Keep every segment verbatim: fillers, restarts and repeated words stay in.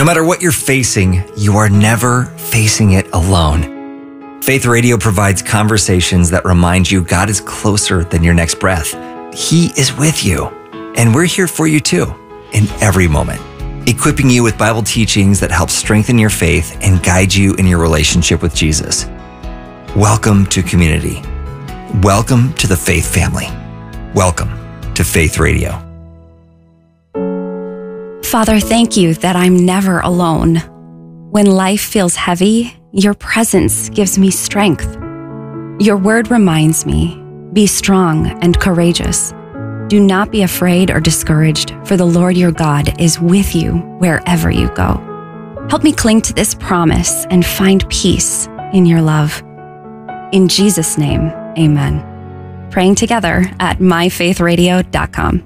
matter what you're facing, you are never facing it alone. Faith Radio provides conversations that remind you God is closer than your next breath. He is with you, and we're here for you too, in every moment, equipping you with Bible teachings that help strengthen your faith and guide you in your relationship with Jesus. Welcome to community. Welcome to the Faith family. Welcome to Faith Radio. Father, thank you that I'm never alone. When life feels heavy, your presence gives me strength. Your word reminds me, be strong and courageous. Do not be afraid or discouraged, for the Lord your God is with you wherever you go. Help me cling to this promise and find peace in your love. In Jesus' name, amen. Praying together at my faith radio dot com.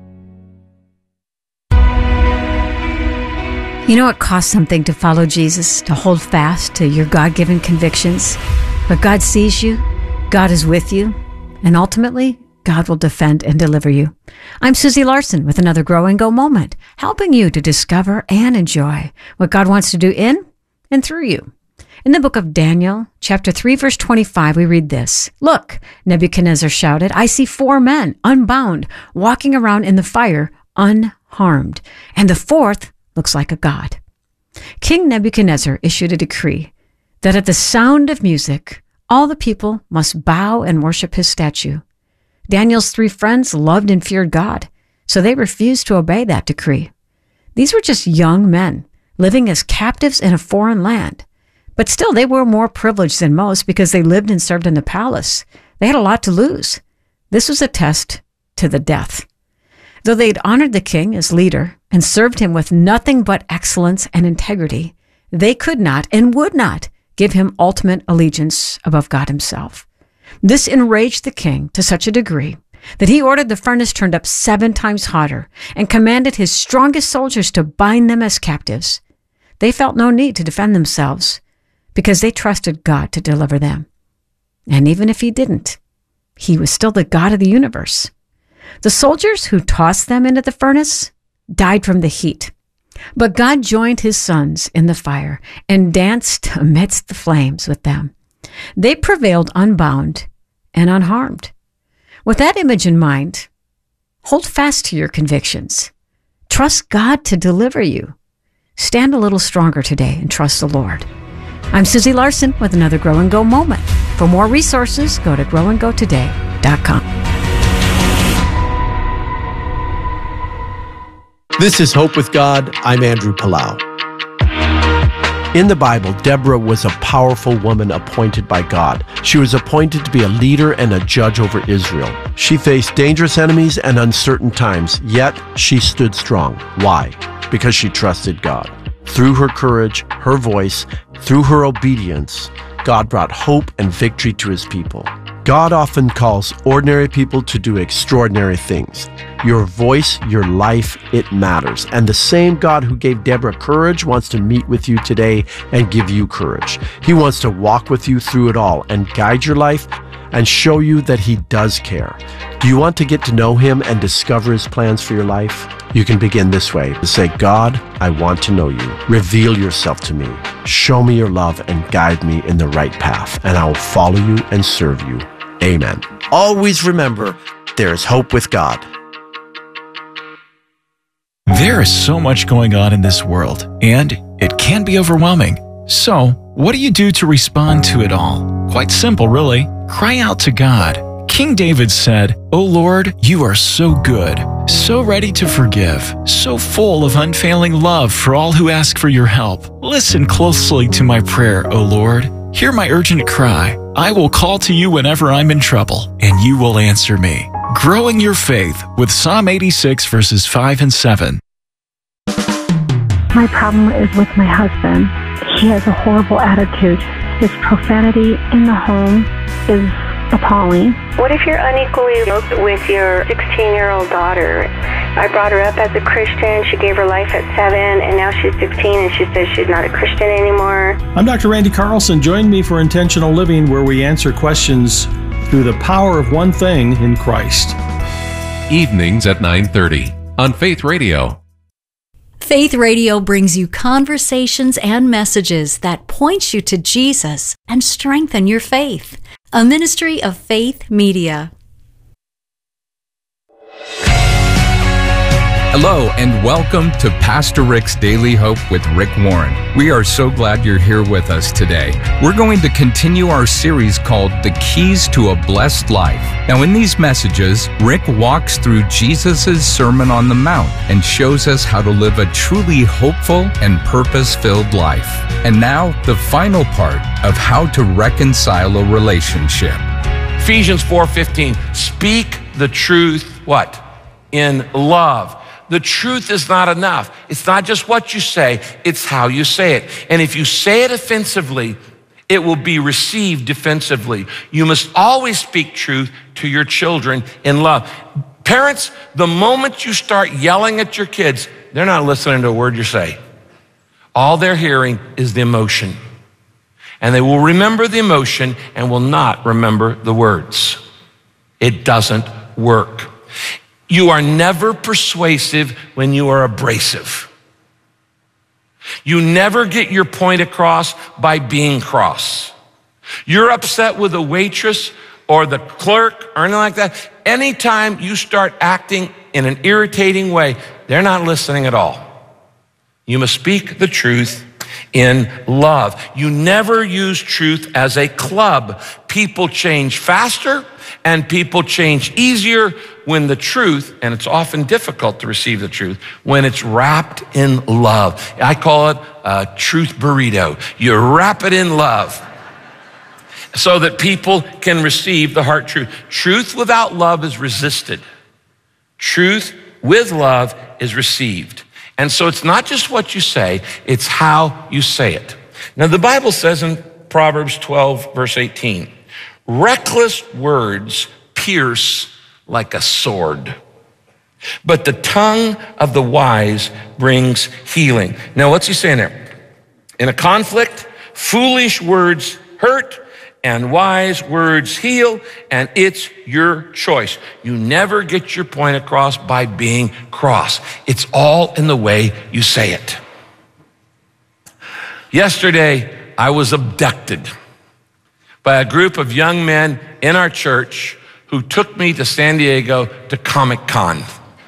You know, it costs something to follow Jesus, to hold fast to your God-given convictions. But God sees you, God is with you, and ultimately, God will defend and deliver you. I'm Susie Larson with another Grow and Go moment, helping you to discover and enjoy what God wants to do in and through you. In the book of Daniel, chapter three, verse twenty-five, we read this. Look, Nebuchadnezzar shouted, I see four men, unbound, walking around in the fire, unharmed. And the fourth looks like a god. King Nebuchadnezzar issued a decree that at the sound of music, all the people must bow and worship his statue. Daniel's three friends loved and feared God, so they refused to obey that decree. These were just young men living as captives in a foreign land. But still, they were more privileged than most because they lived and served in the palace. They had a lot to lose. This was a test to the death. Though they had honored the king as leader and served him with nothing but excellence and integrity, they could not and would not give him ultimate allegiance above God himself. This enraged the king to such a degree that he ordered the furnace turned up seven times hotter and commanded his strongest soldiers to bind them as captives. They felt no need to defend themselves because they trusted God to deliver them. And even if he didn't, he was still the God of the universe. The soldiers who tossed them into the furnace died from the heat. But God joined his sons in the fire and danced amidst the flames with them. They prevailed unbound and unharmed. With that image in mind, hold fast to your convictions. Trust God to deliver you. Stand a little stronger today and trust the Lord. I'm Susie Larson with another Grow and Go moment. For more resources, go to grow and go today dot com. This is Hope with God. I'm Andrew Palau. In the Bible, Deborah was a powerful woman appointed by God. She was appointed to be a leader and a judge over Israel. She faced dangerous enemies and uncertain times, yet she stood strong. Why? Because she trusted God. Through her courage, her voice, through her obedience, God brought hope and victory to his people. God often calls ordinary people to do extraordinary things. Your voice, your life, it matters. And the same God who gave Deborah courage wants to meet with you today and give you courage. He wants to walk with you through it all and guide your life and show you that he does care. Do you want to get to know him and discover his plans for your life? You can begin this way. Say, God, I want to know you. Reveal yourself to me. Show me your love and guide me in the right path, and I will follow you and serve you. Amen. Always remember, there is hope with God. There is so much going on in this world, and it can be overwhelming. So, what do you do to respond to it all? Quite simple, really. Cry out to God. King David said, "O Lord, you are so good, so ready to forgive, so full of unfailing love for all who ask for your help. Listen closely to my prayer, O Lord. Hear my urgent cry. I will call to you whenever I'm in trouble, and you will answer me." Growing your faith with Psalm eighty-six, verses five and seven. My problem is with my husband. He has a horrible attitude. His profanity in the home is appalling. What if you're unequally yoked with your sixteen-year-old daughter? I brought her up as a Christian. She gave her life at seven, and now she's sixteen, and she says she's not a Christian anymore. I'm Doctor Randy Carlson. Join me for Intentional Living, where we answer questions through the power of one thing in Christ. Evenings at nine thirty on Faith Radio. Faith Radio brings you conversations and messages that point you to Jesus and strengthen your faith. A ministry of Faith Media. Hello and welcome to Pastor Rick's Daily Hope with Rick Warren. We are so glad you're here with us today. We're going to continue our series called The Keys to a Blessed Life. Now in these messages, Rick walks through Jesus' Sermon on the Mount and shows us how to live a truly hopeful and purpose-filled life. And now the final part of how to reconcile a relationship. Ephesians four fifteen, speak the truth, what? In love. The truth is not enough. It's not just what you say, it's how you say it. And if you say it offensively, it will be received defensively. You must always speak truth to your children in love. Parents, the moment you start yelling at your kids, they're not listening to a word you say. All they're hearing is the emotion. And they will remember the emotion and will not remember the words. It doesn't work. You are never persuasive when you are abrasive. You never get your point across by being cross. You're upset with a waitress or the clerk or anything like that. Anytime you start acting in an irritating way, they're not listening at all. You must speak the truth in love. You never use truth as a club. People change faster and people change easier when the truth, and it's often difficult to receive the truth, when it's wrapped in love. I call it a truth burrito. You wrap it in love so that people can receive the heart truth. Truth without love is resisted. Truth with love is received. And so it's not just what you say, it's how you say it. Now the Bible says in Proverbs twelve, verse eighteen, reckless words pierce like a sword, but the tongue of the wise brings healing. Now what's he saying there? In a conflict, foolish words hurt and wise words heal, and it's your choice. You never get your point across by being cross. It's all in the way you say it. Yesterday, I was abducted by a group of young men in our church who took me to San Diego to Comic-Con.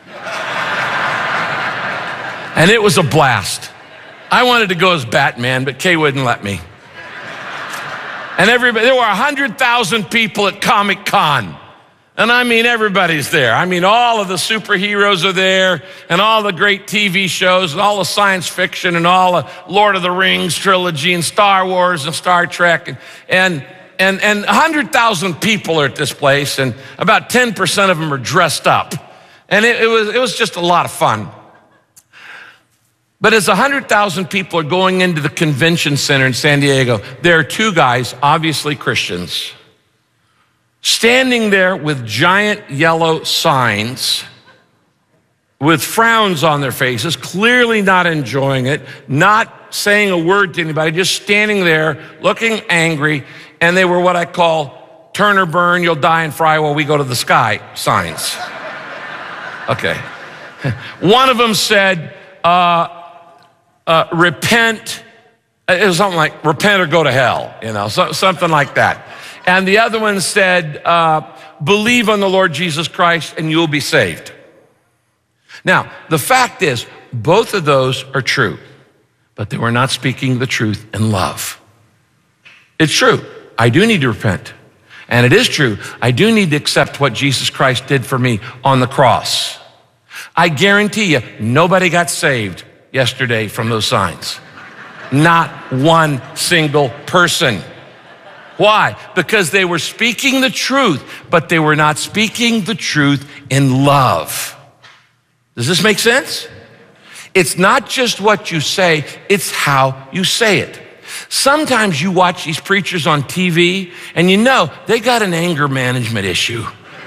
And it was a blast. I wanted to go as Batman, but Kay wouldn't let me. And everybody, there were one hundred thousand people at Comic-Con. And I mean, everybody's there. I mean, all of the superheroes are there, and all the great T V shows, and all the science fiction, and all the Lord of the Rings trilogy, and Star Wars, and Star Trek. And, and, and, and one hundred thousand people are at this place, and about ten percent of them are dressed up. And it, it was, it was just a lot of fun. But as one hundred thousand people are going into the convention center in San Diego, there are two guys, obviously Christians, standing there with giant yellow signs with frowns on their faces, clearly not enjoying it, not saying a word to anybody, just standing there looking angry. And they were what I call turn or burn, you'll die and fry while we go to the sky signs. Okay. One of them said, uh, Uh, repent, it was something like repent or go to hell, you know, so, something like that. And the other one said, uh, believe on the Lord Jesus Christ and you'll be saved. Now, the fact is, both of those are true, but they were not speaking the truth in love. It's true, I do need to repent. And it is true, I do need to accept what Jesus Christ did for me on the cross. I guarantee you, nobody got saved yesterday from those signs. Not one single person. Why? Because they were speaking the truth, but they were not speaking the truth in love. Does this make sense? It's not just what you say, it's how you say it. Sometimes you watch these preachers on T V and you know they got an anger management issue.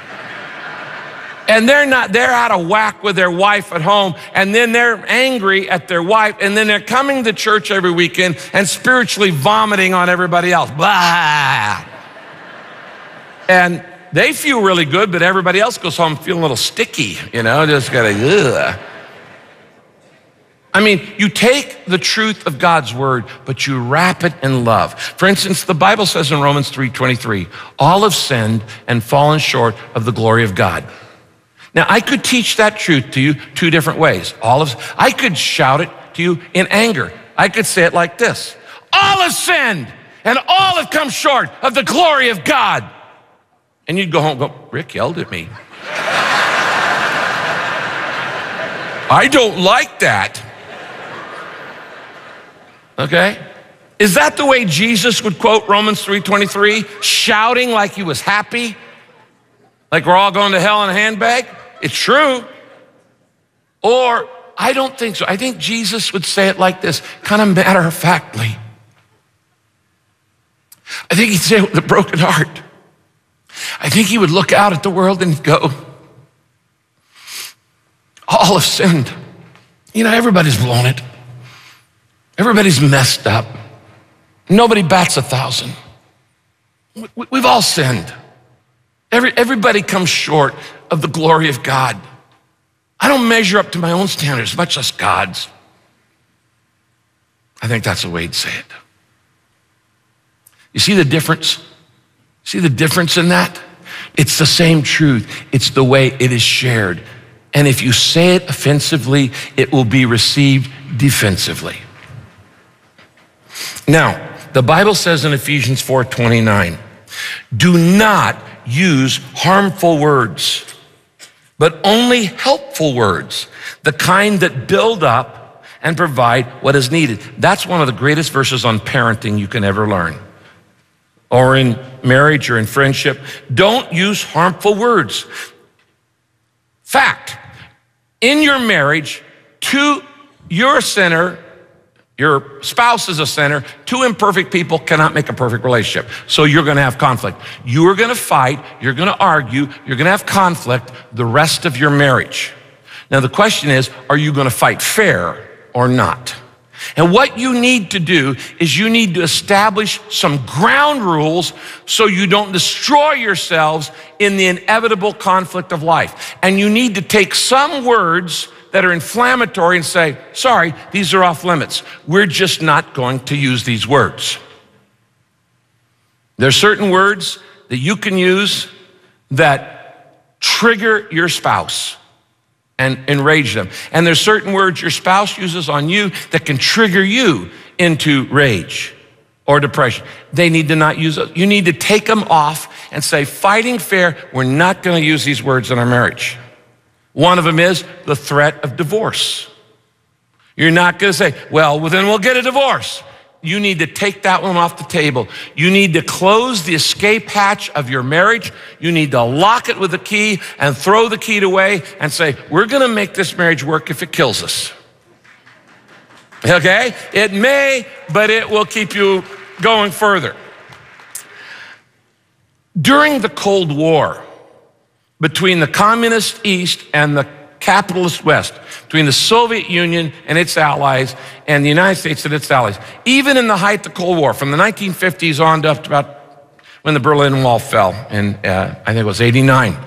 And they're not, they're out of whack with their wife at home, and then they're angry at their wife, and then they're coming to church every weekend and spiritually vomiting on everybody else. Blah. And they feel really good, but everybody else goes home feeling a little sticky, you know, just gotta, ugh. I mean, you take the truth of God's word, but you wrap it in love. For instance, the Bible says in Romans three twenty-three, all have sinned and fallen short of the glory of God. Now, I could teach that truth to you two different ways. All of, I could shout it to you in anger. I could say it like this: all have sinned and all have come short of the glory of God. And you'd go home and go, Rick yelled at me. I don't like that. Okay? Is that the way Jesus would quote Romans three twenty-three, shouting like he was happy? Like we're all going to hell in a handbag? It's true. Or, I don't think so. I think Jesus would say it like this, kind of matter-of-factly. I think he'd say it with a broken heart. I think he would look out at the world and go, all have sinned. You know, everybody's blown it. Everybody's messed up. Nobody bats a thousand. We've all sinned. Every, everybody comes short of the glory of God. I don't measure up to my own standards, much less God's. I think that's the way he'd say it. You see the difference? See the difference in that? It's the same truth. It's the way it is shared. And if you say it offensively, it will be received defensively. Now, the Bible says in Ephesians four twenty-nine, do not use harmful words, but only helpful words, the kind that build up and provide what is needed. That's one of the greatest verses on parenting you can ever learn, or in marriage or in friendship. Don't use harmful words. Fact, in your marriage, two, you're a sinner, your spouse is a sinner. Two imperfect people cannot make a perfect relationship. So you're gonna have conflict. You are gonna fight, you're gonna argue, you're gonna have conflict the rest of your marriage. Now the question is, are you gonna fight fair or not? And what you need to do is you need to establish some ground rules so you don't destroy yourselves in the inevitable conflict of life. And you need to take some words that are inflammatory and say, sorry, these are off limits. We're just not going to use these words. There are certain words that you can use that trigger your spouse and enrage them. And there's certain words your spouse uses on you that can trigger you into rage or depression. They need to not use those. You need to take them off and say, fighting fair, we're not going to use these words in our marriage. One of them is the threat of divorce. You're not going to say, well, well, then we'll get a divorce. You need to take that one off the table. You need to close the escape hatch of your marriage. You need to lock it with a key and throw the key away and say, we're going to make this marriage work if it kills us. Okay? It may, but it will keep you going further. During the Cold War, between the communist East and the capitalist West, between the Soviet Union and its allies and the United States and its allies, even in the height of the Cold War, from the nineteen fifties on to up to about when the Berlin Wall fell in, uh, I think it was eighty-nine.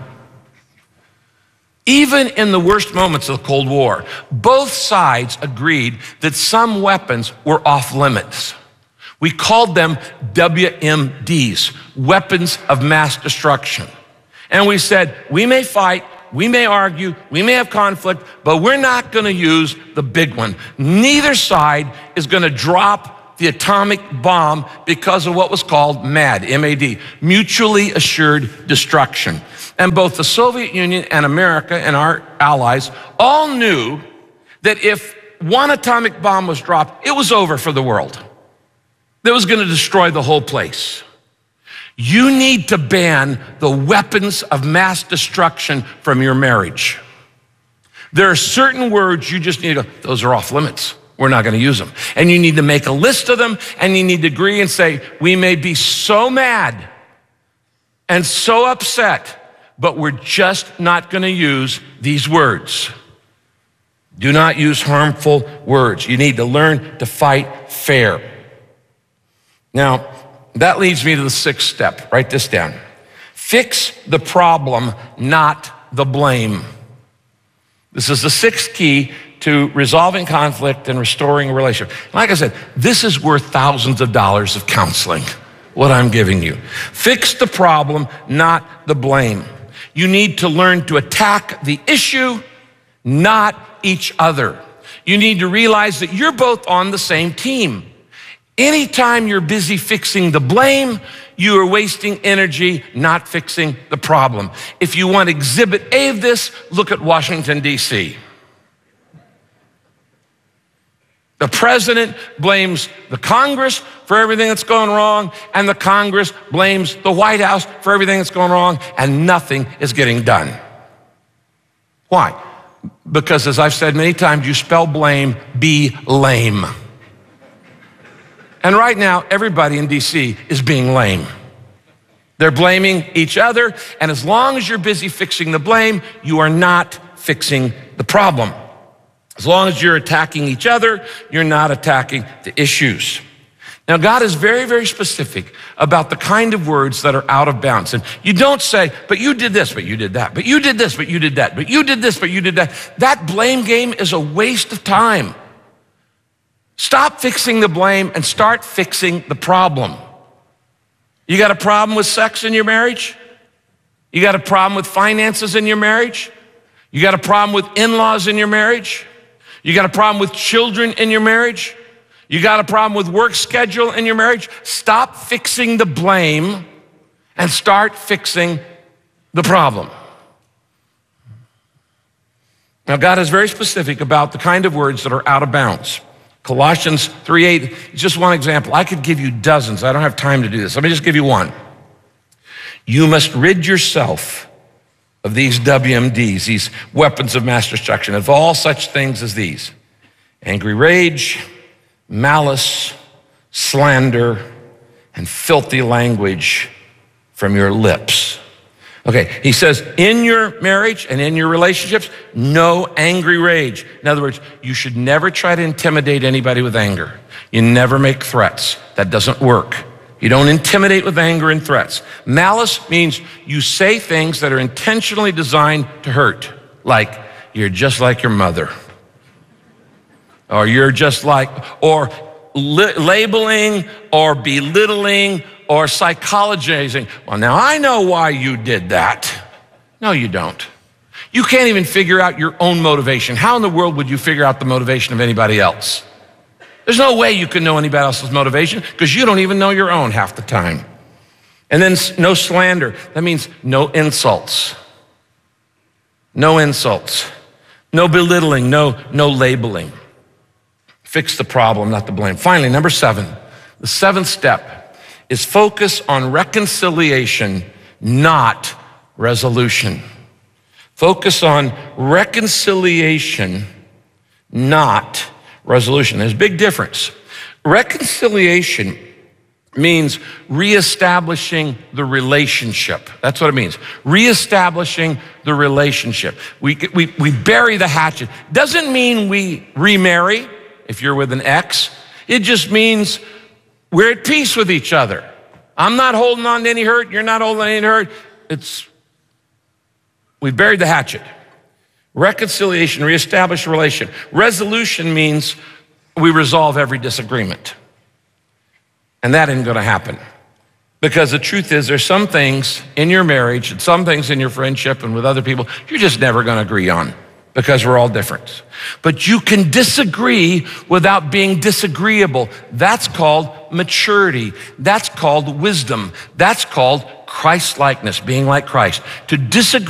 Even in the worst moments of the Cold War, both sides agreed that some weapons were off limits. We called them W M Ds, weapons of mass destruction. And we said, we may fight, we may argue, we may have conflict, but we're not gonna use the big one. Neither side is gonna drop the atomic bomb because of what was called MAD, M A D, mutually assured destruction. And both the Soviet Union and America and our allies all knew that if one atomic bomb was dropped, it was over for the world. That was gonna destroy the whole place. You need to ban the weapons of mass destruction from your marriage. There are certain words you just need to go, those are off limits. We're not going to use them. And you need to make a list of them, and you need to agree and say, we may be so mad and so upset, but we're just not going to use these words. Do not use harmful words. You need to learn to fight fair. Now, that leads me to the sixth step. Write this down. Fix the problem, not the blame. This is the sixth key to resolving conflict and restoring a relationship. Like I said, this is worth thousands of dollars of counseling, what I'm giving you. Fix the problem, not the blame. You need to learn to attack the issue, not each other. You need to realize that you're both on the same team. Anytime you're busy fixing the blame, you are wasting energy not fixing the problem. If you want exhibit A of this, look at Washington, D C The president blames the Congress for everything that's going wrong, and the Congress blames the White House for everything that's going wrong, and nothing is getting done. Why? Because, as I've said many times, you spell blame, be lame. And right now, everybody in D C is being lame. They're blaming each other, and as long as you're busy fixing the blame, you are not fixing the problem. As long as you're attacking each other, you're not attacking the issues. Now, God is very, very specific about the kind of words that are out of bounds. And you don't say, but you did this, but you did that, but you did this, but you did that, but you did this, but you did that. That blame game is a waste of time. Stop fixing the blame and start fixing the problem. You got a problem with sex in your marriage? You got a problem with finances in your marriage? You got a problem with in-laws in your marriage? You got a problem with children in your marriage? You got a problem with work schedule in your marriage? Stop fixing the blame and start fixing the problem. Now, God is very specific about the kind of words that are out of bounds. Colossians three eight is just one example. I could give you dozens. I don't have time to do this. Let me just give you one. You must rid yourself of these W M Ds, these weapons of mass destruction, of all such things as these: angry rage, malice, slander, and filthy language from your lips. Okay, he says in your marriage and in your relationships, no angry rage. In other words, you should never try to intimidate anybody with anger. You never make threats. That doesn't work. You don't intimidate with anger and threats. Malice means you say things that are intentionally designed to hurt, like you're just like your mother, or you're just like, or li- labeling or belittling or psychologizing. Well, now I know why you did that. No, you don't. You can't even figure out your own motivation. How in the world would you figure out the motivation of anybody else? There's no way you can know anybody else's motivation because you don't even know your own half the time. And then no slander. That means no insults. No insults. No belittling, no, no labeling. Fix the problem, not the blame. Finally, number seven, the seventh step is focus on reconciliation, not resolution. Focus on reconciliation, not resolution. There's a big difference. Reconciliation means reestablishing the relationship. That's what it means. Reestablishing the relationship. We, we, we bury the hatchet. Doesn't mean we remarry if you're with an ex. It just means we're at peace with each other. I'm not holding on to any hurt. You're not holding on to any hurt. It's, we buried the hatchet. Reconciliation, reestablish a relation. Resolution means we resolve every disagreement. And that ain't gonna happen. Because the truth is there's some things in your marriage and some things in your friendship and with other people you're just never gonna agree on because we're all different. But you can disagree without being disagreeable. That's called maturity. That's called wisdom. That's called Christ-likeness, being like Christ. To disagree